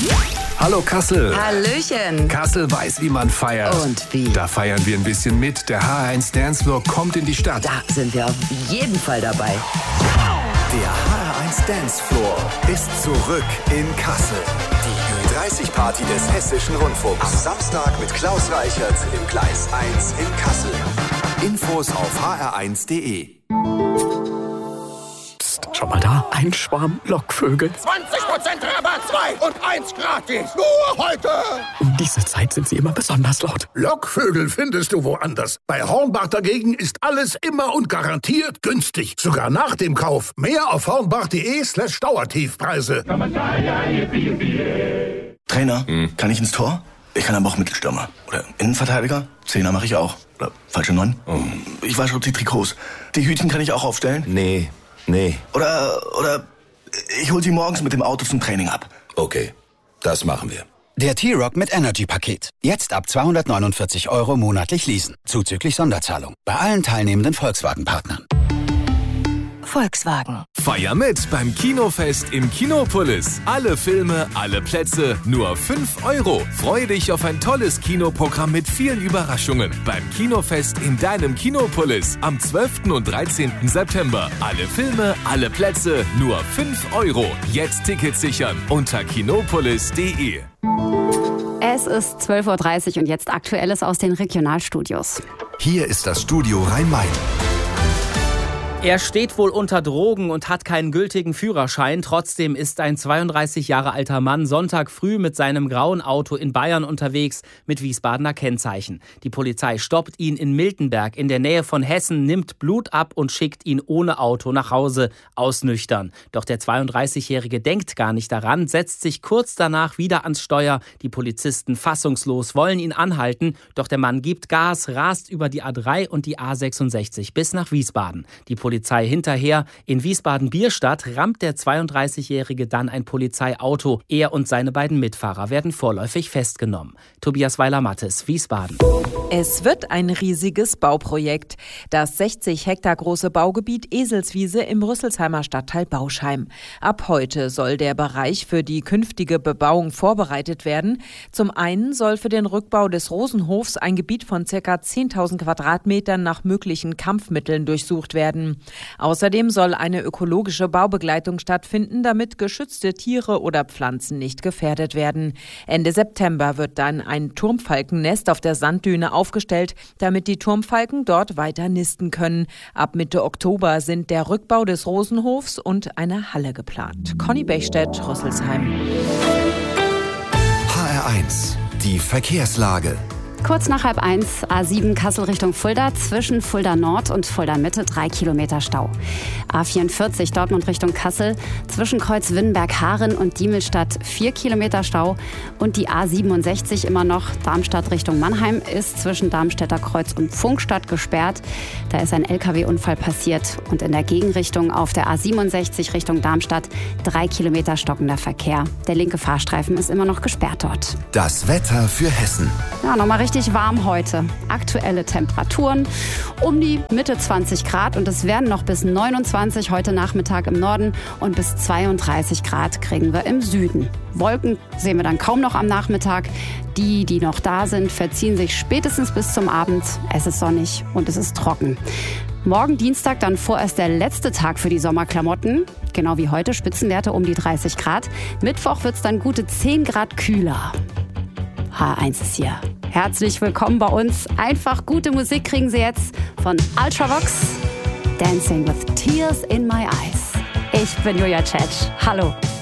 Hallo Kassel. Hallöchen. Kassel weiß, wie man feiert. Und wie? Da feiern wir ein bisschen mit. Der HR1 Dancefloor kommt in die Stadt. Da sind wir auf jeden Fall dabei. Der HR1 Dancefloor ist zurück in Kassel. Die Ü30-Party des Hessischen Rundfunks. Am Samstag mit Klaus Reichert im Gleis 1 in Kassel. Infos auf hr1.de. Schau mal da, ein Schwarm Lockvögel. 20% Rabatt, 2 und 1 gratis. Nur heute. Um diese Zeit sind sie immer besonders laut. Lockvögel findest du woanders. Bei Hornbach dagegen ist alles immer und garantiert günstig. Sogar nach dem Kauf. Mehr auf hornbach.de/Dauertiefpreise. Trainer, kann ich ins Tor? Ich kann aber auch Mittelstürmer. Oder Innenverteidiger? Zehner mache ich auch. Oder falsche 9? Ich wasche die Trikots. Die Hütchen kann ich auch aufstellen? Nee. Oder ich hol sie morgens mit dem Auto zum Training ab. Okay, das machen wir. Der T-Rock mit Energy-Paket. Jetzt ab 249 € monatlich leasen. Zuzüglich Sonderzahlung. Bei allen teilnehmenden Volkswagen-Partnern. Volkswagen. Feier mit beim Kinofest im Kinopolis. Alle Filme, alle Plätze, nur 5 €. Freu dich auf ein tolles Kinoprogramm mit vielen Überraschungen. Beim Kinofest in deinem Kinopolis am 12. und 13. September. Alle Filme, alle Plätze, nur 5 €. Jetzt Tickets sichern unter kinopolis.de. Es ist 12:30 Uhr und jetzt Aktuelles aus den Regionalstudios. Hier ist das Studio Rhein-Main. Er steht wohl unter Drogen und hat keinen gültigen Führerschein. Trotzdem ist ein 32 Jahre alter Mann Sonntag früh mit seinem grauen Auto in Bayern unterwegs mit Wiesbadener Kennzeichen. Die Polizei stoppt ihn in Miltenberg in der Nähe von Hessen, nimmt Blut ab und schickt ihn ohne Auto nach Hause ausnüchtern. Doch der 32-Jährige denkt gar nicht daran, setzt sich kurz danach wieder ans Steuer. Die Polizisten fassungslos wollen ihn anhalten, doch der Mann gibt Gas, rast über die A3 und die A66 bis nach Wiesbaden. Die Polizei hinterher. In Wiesbaden-Bierstadt rammt der 32-Jährige dann ein Polizeiauto. Er und seine beiden Mitfahrer werden vorläufig festgenommen. Tobias Weiler-Mattes, Wiesbaden. Es wird ein riesiges Bauprojekt. Das 60 Hektar große Baugebiet Eselswiese im Rüsselsheimer Stadtteil Bauschheim. Ab heute soll der Bereich für die künftige Bebauung vorbereitet werden. Zum einen soll für den Rückbau des Rosenhofs ein Gebiet von ca. 10.000 Quadratmetern nach möglichen Kampfmitteln durchsucht werden. Außerdem soll eine ökologische Baubegleitung stattfinden, damit geschützte Tiere oder Pflanzen nicht gefährdet werden. Ende September wird dann ein Turmfalkennest auf der Sanddüne aufgestellt, damit die Turmfalken dort weiter nisten können. Ab Mitte Oktober sind der Rückbau des Rosenhofs und eine Halle geplant. Conny Bechstedt, Rüsselsheim. HR1, die Verkehrslage. Kurz nach 12:30, A7 Kassel Richtung Fulda, zwischen Fulda Nord und Fulda Mitte 3 Kilometer Stau. A44 Dortmund Richtung Kassel, zwischen Kreuz Winnenberg-Haaren und Diemelstadt 4 Kilometer Stau. Und die A67 immer noch Darmstadt Richtung Mannheim ist zwischen Darmstädter Kreuz und Pfungstadt gesperrt. Da ist ein LKW-Unfall passiert und in der Gegenrichtung auf der A67 Richtung Darmstadt 3 Kilometer stockender Verkehr. Der linke Fahrstreifen ist immer noch gesperrt dort. Das Wetter für Hessen. Ja, nochmal richtig warm heute. Aktuelle Temperaturen um die Mitte 20 Grad und es werden noch bis 29 heute Nachmittag im Norden und bis 32 Grad kriegen wir im Süden. Wolken sehen wir dann kaum noch am Nachmittag. Die noch da sind, verziehen sich spätestens bis zum Abend. Es ist sonnig und es ist trocken. Morgen Dienstag dann vorerst der letzte Tag für die Sommerklamotten. Genau wie heute, Spitzenwerte um die 30 Grad. Mittwoch wird es dann gute 10 Grad kühler. HR1 ist hier. Herzlich willkommen bei uns. Einfach gute Musik kriegen Sie jetzt von Ultravox. Dancing with Tears in My Eyes. Ich bin Julia Tschetsch. Hallo.